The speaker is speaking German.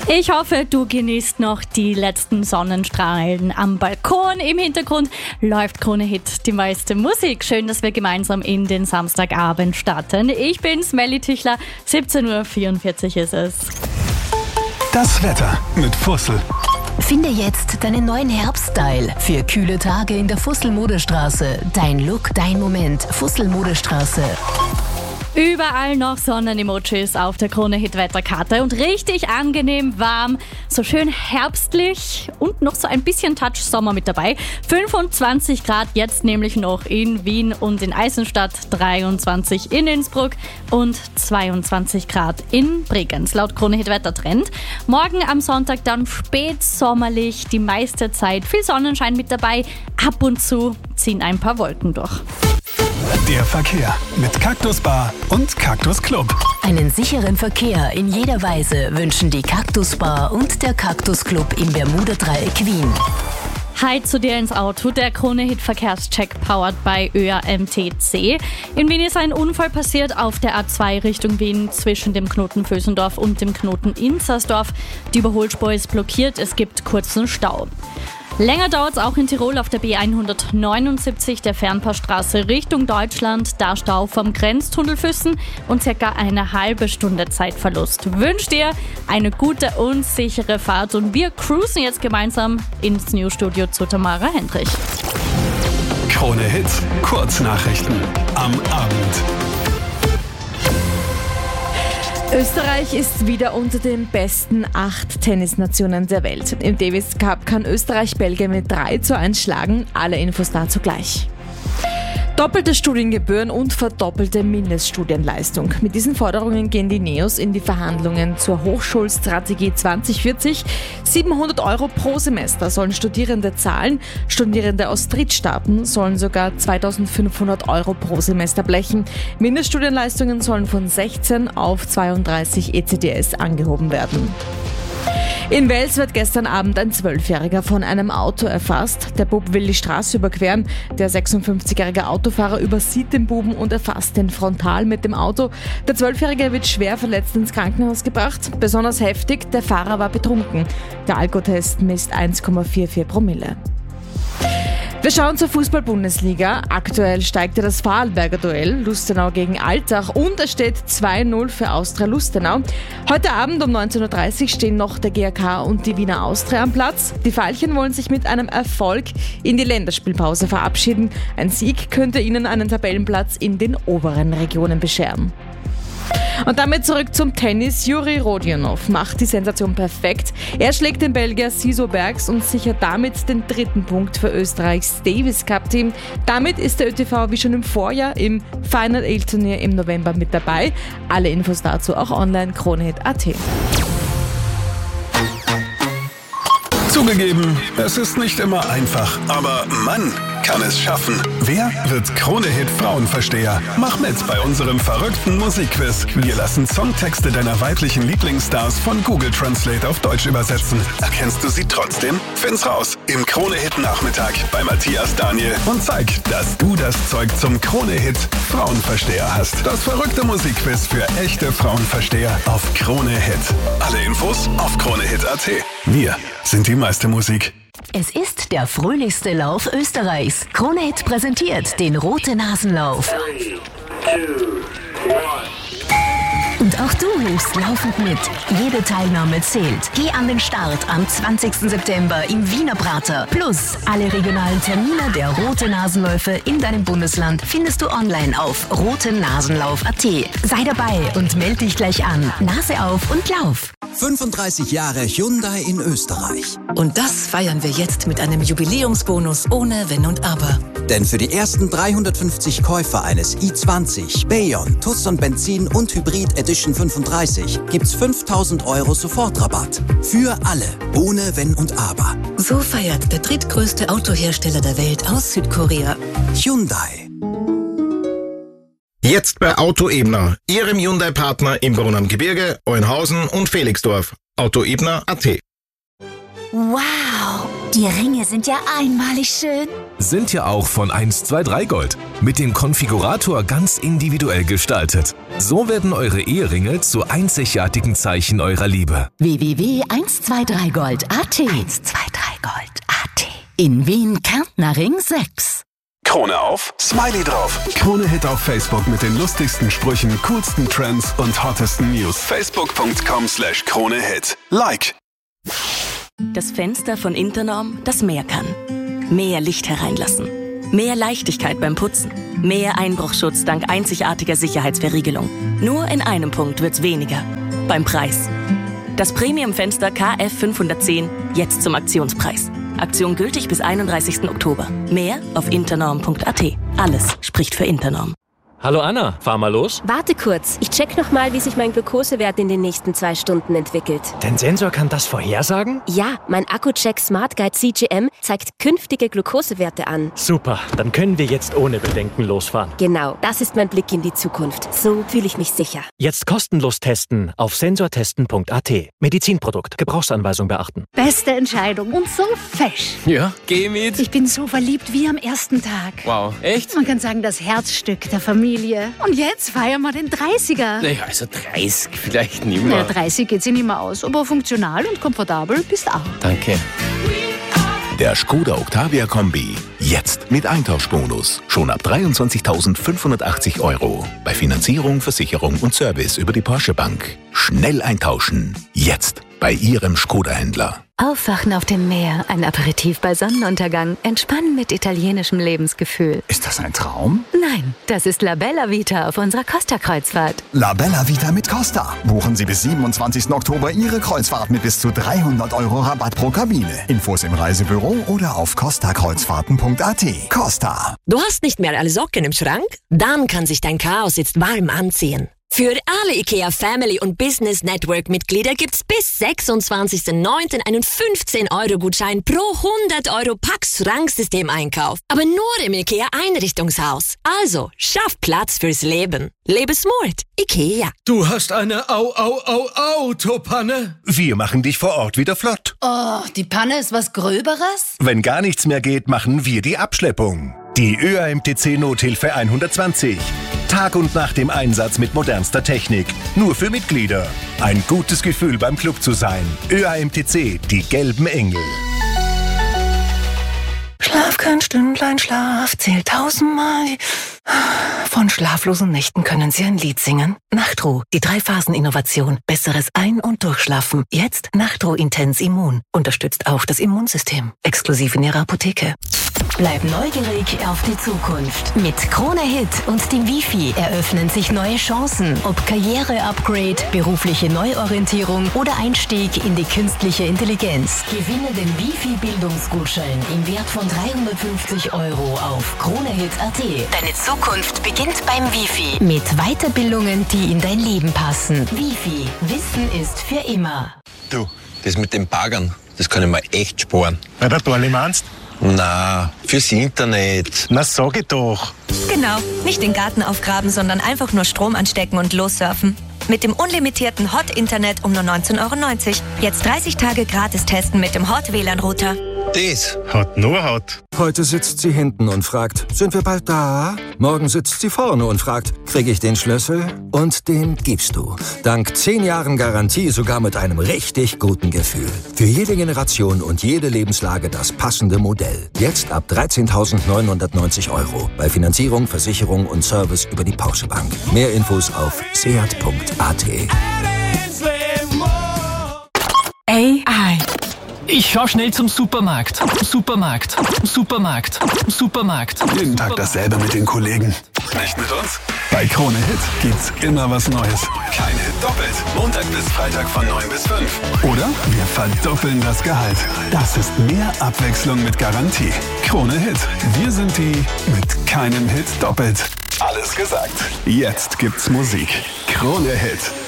Ich hoffe, du genießt noch die letzten Sonnenstrahlen am Balkon. Im Hintergrund läuft Krone Hit, die meiste Musik. Schön, dass wir gemeinsam in den Samstagabend starten. Ich bin's, Melly Tüchler. 17:44 Uhr ist es. Das Wetter mit Fussel. Finde jetzt deinen neuen Herbststyle für kühle Tage in der Fussel-Modestraße. Dein Look, dein Moment. Fussel-Modestraße. Überall noch Sonnen-Emojis auf der Krone-Hit-Wetterkarte und richtig angenehm warm, so schön herbstlich und noch so ein bisschen Touch Sommer mit dabei. 25 Grad jetzt nämlich noch in Wien und in Eisenstadt, 23 in Innsbruck und 22 Grad in Bregenz. Laut Krone-Hit-Wettertrend. Morgen am Sonntag dann spätsommerlich, die meiste Zeit viel Sonnenschein mit dabei. Ab und zu ziehen ein paar Wolken durch. Der Verkehr mit Cactus Bar und Cactus Club. Einen sicheren Verkehr in jeder Weise wünschen die Cactus Bar und der Cactus Club im Bermuda-Dreieck Wien. Hi zu dir ins Auto, der Krone-Hit-Verkehrscheck powered by ÖAMTC. In Wien ist ein Unfall passiert auf der A2 Richtung Wien zwischen dem Knoten Vösendorf und dem Knoten Inzersdorf. Die Überholspur ist blockiert, es gibt kurzen Stau. Länger dauert es auch in Tirol auf der B179, der Fernpassstraße Richtung Deutschland. Da Stau vom Grenztunnel Füssen und circa eine halbe Stunde Zeitverlust. Wünsche dir eine gute und sichere Fahrt und wir cruisen jetzt gemeinsam ins Newsstudio zu Tamara Hendrich. Krone Hit, Kurznachrichten am Abend. Österreich ist wieder unter den besten 8 Tennisnationen der Welt. Im Davis Cup kann Österreich Belgien mit 3:1 schlagen. Alle Infos dazu gleich. Doppelte Studiengebühren und verdoppelte Mindeststudienleistung. Mit diesen Forderungen gehen die NEOS in die Verhandlungen zur Hochschulstrategie 2040. 700 € pro Semester sollen Studierende zahlen. Studierende aus Drittstaaten sollen sogar 2.500 € pro Semester blechen. Mindeststudienleistungen sollen von 16 auf 32 ECTS angehoben werden. In Wels wird gestern Abend ein 12-Jähriger von einem Auto erfasst. Der Bub will die Straße überqueren. Der 56-jährige Autofahrer übersieht den Buben und erfasst den frontal mit dem Auto. Der 12-Jährige wird schwer verletzt ins Krankenhaus gebracht. Besonders heftig, der Fahrer war betrunken. Der Alkotest misst 1,44 Promille. Wir schauen zur Fußball-Bundesliga. Aktuell steigt ja das Vorarlberger Duell, Lustenau gegen Altach, und es steht 2:0 für Austria Lustenau. Heute Abend um 19:30 Uhr stehen noch der GAK und die Wiener Austria am Platz. Die Veilchen wollen sich mit einem Erfolg in die Länderspielpause verabschieden. Ein Sieg könnte ihnen einen Tabellenplatz in den oberen Regionen bescheren. Und damit zurück zum Tennis. Juri Rodionov macht die Sensation perfekt. Er schlägt den Belgier Siso Bergs und sichert damit den 3. Punkt für Österreichs Davis Cup Team. Damit ist der ÖTV wie schon im Vorjahr im Final 8 Turnier im November mit dabei. Alle Infos dazu auch online kronehit.at. Zugegeben, es ist nicht immer einfach, aber Mann kann es schaffen. Wer wird Krone-Hit Frauenversteher? Mach mit bei unserem verrückten Musikquiz. Wir lassen Songtexte deiner weiblichen Lieblingsstars von Google Translate auf Deutsch übersetzen. Erkennst du sie trotzdem? Find's raus im Krone-Hit Nachmittag bei Matthias Daniel und zeig, dass du das Zeug zum Krone-Hit Frauenversteher hast. Das verrückte Musikquiz für echte Frauenversteher auf Krone-Hit. Alle Infos auf kronehit.at. Wir sind die meiste Musik. Es ist der fröhlichste Lauf Österreichs. Krone Hit präsentiert den Rote-Nasen-Lauf. 3, 2, 1. Und auch du hilfst laufend mit. Jede Teilnahme zählt. Geh an den Start am 20. September im Wiener Prater. Plus alle regionalen Termine der Rote-Nasenläufe in deinem Bundesland findest du online auf rotenasenlauf.at. Sei dabei und melde dich gleich an. Nase auf und lauf. 35 Jahre Hyundai in Österreich. Und das feiern wir jetzt mit einem Jubiläumsbonus ohne Wenn und Aber. Denn für die ersten 350 Käufer eines i20, Bayon, Tucson Benzin und Hybrid Edition 35 gibt's 5.000 € Sofortrabatt. Für alle, ohne Wenn und Aber. So feiert der drittgrößte Autohersteller der Welt aus Südkorea. Hyundai. Jetzt bei Auto Ebner, Ihrem Hyundai-Partner im Brunn am Gebirge, Euenhausen und Felixdorf. Autoebner.at. Wow! Die Ringe sind ja einmalig schön. Sind ja auch von 123 Gold. Mit dem Konfigurator ganz individuell gestaltet. So werden eure Eheringe zu einzigartigen Zeichen eurer Liebe. www.123gold.at 123gold.at In Wien Kärntner Ring 6. Krone auf, Smiley drauf. Krone Hit auf Facebook mit den lustigsten Sprüchen, coolsten Trends und hottesten News. Facebook.com/KroneHit. Like. Das Fenster von Internorm, das mehr kann. Mehr Licht hereinlassen. Mehr Leichtigkeit beim Putzen. Mehr Einbruchschutz dank einzigartiger Sicherheitsverriegelung. Nur in einem Punkt wird's weniger. Beim Preis. Das Premium-Fenster KF 510 jetzt zum Aktionspreis. Aktion gültig bis 31. Oktober. Mehr auf internorm.at. Alles spricht für Internorm. Hallo Anna, fahr mal los. Warte kurz, ich check nochmal, wie sich mein Glukosewert in den nächsten 2 Stunden entwickelt. Dein Sensor kann das vorhersagen? Ja, mein Akku-Check Smart Guide CGM zeigt künftige Glukosewerte an. Super, dann können wir jetzt ohne Bedenken losfahren. Genau, das ist mein Blick in die Zukunft. So fühle ich mich sicher. Jetzt kostenlos testen auf sensortesten.at. Medizinprodukt, Gebrauchsanweisung beachten. Beste Entscheidung und so fesch. Ja, geh mit. Ich bin so verliebt wie am ersten Tag. Wow, echt? Man kann sagen, das Herzstück der Familie. Und jetzt feiern wir den 30er. Naja, also 30 vielleicht nicht mehr. Ja, 30 geht sich nicht mehr aus, aber funktional und komfortabel bist auch. Danke. Der Skoda Octavia Kombi. Jetzt mit Eintauschbonus. Schon ab 23.580 €. Bei Finanzierung, Versicherung und Service über die Porsche Bank. Schnell eintauschen. Jetzt bei Ihrem Skoda-Händler. Aufwachen auf dem Meer, ein Aperitif bei Sonnenuntergang, entspannen mit italienischem Lebensgefühl. Ist das ein Traum? Nein, das ist La Bella Vita auf unserer Costa-Kreuzfahrt. La Bella Vita mit Costa. Buchen Sie bis 27. Oktober Ihre Kreuzfahrt mit bis zu 300 € Rabatt pro Kabine. Infos im Reisebüro oder auf costakreuzfahrten.at. Costa. Du hast nicht mehr alle Socken im Schrank? Dann kann sich dein Chaos jetzt warm anziehen. Für alle IKEA Family und Business Network Mitglieder gibt's bis 26.09. einen 15-€-Gutschein pro 100 € Pax-Schranksystem-Einkauf. Aber nur im IKEA Einrichtungshaus. Also, schaff Platz fürs Leben. Lebe smart. IKEA. Du hast eine Autopanne? Wir machen dich vor Ort wieder flott. Oh, die Panne ist was Gröberes? Wenn gar nichts mehr geht, machen wir die Abschleppung. Die ÖAMTC Nothilfe 120. Tag und Nacht im Einsatz mit modernster Technik. Nur für Mitglieder. Ein gutes Gefühl beim Club zu sein. ÖAMTC, die gelben Engel. Schlaf kein Stündlein Schlaf, zählt 1000-mal. Von schlaflosen Nächten können Sie ein Lied singen. Nachtruh, die 3-Phasen-Innovation. Besseres Ein- und Durchschlafen. Jetzt Nachtruh Intens Immun. Unterstützt auch das Immunsystem. Exklusiv in Ihrer Apotheke. Bleib neugierig auf die Zukunft. Mit Krone Hit und dem Wifi eröffnen sich neue Chancen. Ob Karriere-Upgrade, berufliche Neuorientierung oder Einstieg in die künstliche Intelligenz. Gewinne den Wifi-Bildungsgutschein im Wert von 350 € auf KroneHit.at. Deine Zukunft beginnt beim Wifi. Mit Weiterbildungen, die in dein Leben passen. Wifi. Wissen ist für immer. Du, das mit den Baggern, das kann ich mir echt sparen. Weil du Dorli meinst? Na, fürs Internet. Na, sag ich doch. Genau, nicht den Garten aufgraben, sondern einfach nur Strom anstecken und lossurfen. Mit dem unlimitierten Hot-Internet um nur 19,90 €. Jetzt 30 Tage gratis testen mit dem Hot-WLAN-Router. Das hat nur Hot. Heute sitzt sie hinten und fragt, sind wir bald da? Morgen sitzt sie vorne und fragt, kriege ich den Schlüssel? Und den gibst du. Dank 10 Jahren Garantie sogar mit einem richtig guten Gefühl. Für jede Generation und jede Lebenslage das passende Modell. Jetzt ab 13.990 €. Bei Finanzierung, Versicherung und Service über die Porsche Bank. Mehr Infos auf seat.at. AI. Ich fahr schnell zum Supermarkt. Supermarkt. Jeden Tag dasselbe mit den Kollegen. Nicht mit uns? Bei Krone Hit gibt's immer was Neues. Kein Hit doppelt. Montag bis Freitag von 9 bis 5. Oder wir verdoppeln das Gehalt. Das ist mehr Abwechslung mit Garantie. Krone Hit. Wir sind die mit keinem Hit doppelt. Alles gesagt. Jetzt gibt's Musik. Krone Hit.